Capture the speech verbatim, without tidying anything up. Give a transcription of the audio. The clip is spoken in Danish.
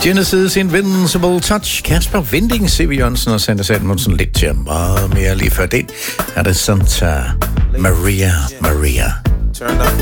Genesis Invincible Touch. Kasper Winding, C V Jørgensen og Sande Salmonsen lidt til meget mere lige før det. Er det Santa Maria Maria. Turn up.